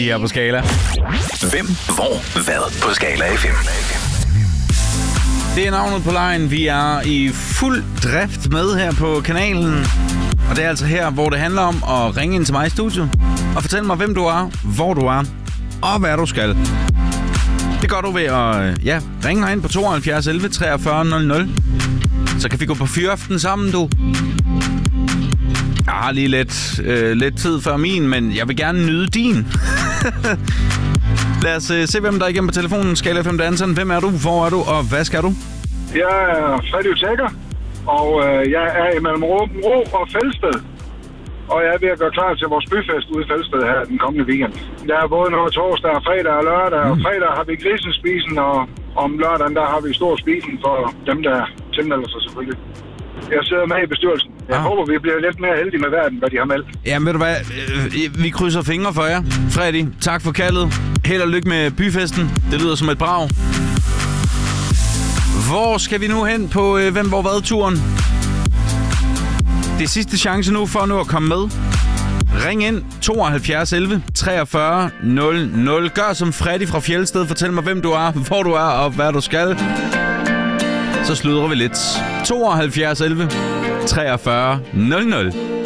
Her på Skala. Hvem, hvor, hvad på Skala FM. Det er navnet på lejen. Vi er i fuld drift med her på kanalen. Og det er altså her, hvor det handler om at ringe ind til mig i studiet og fortælle mig, hvem du er, hvor du er og hvad du skal. Det gør du ved at ringe herind på 72 11 43 00. Så kan vi gå på fyraften sammen, du. Jeg har lige lidt tid før min, men jeg vil gerne nyde din. Lad os se, hvem der er igennem på telefonen. Skala FM Danseren. Hvem er du? Hvor er du? Og hvad skal du? Jeg er Freddy Tækker, og jeg er imellem Rå og Felsted. Og jeg er ved at gøre klar til vores byfest ude i Felsted her den kommende weekend. Der er både noget torsdag, fredag og lørdag. Og fredag har vi grisespisen, og om lørdagen der har vi stor spisen for dem, der tilmelder sig selvfølgelig. Jeg sidder med i bestyrelsen. Jeg håber, vi bliver lidt mere heldige med verden, hvad de har meldt. Jamen ved du hvad, vi krydser fingre for jer. Freddy, tak for kaldet. Held og lykke med byfesten. Det lyder som et brag. Hvor skal vi nu hen på Hvem, hvor, hvad-turen? Det er sidste chance nu for nu at komme med. Ring ind 72 11 43 00. Gør som Freddy fra Fjeldsted. Fortæl mig, hvem du er, hvor du er og hvad du skal. Så sludrer vi lidt. 72 11 43 00.